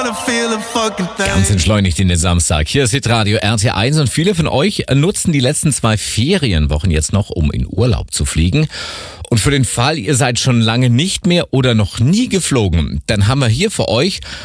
Ganz entschleunigt in den Samstag. Hier ist Hitradio RT1 und viele von euch nutzen die letzten 2 Ferienwochen jetzt noch, um in Urlaub zu fliegen. Und für den Fall, ihr seid schon lange nicht mehr oder noch nie geflogen, dann haben wir hier für euch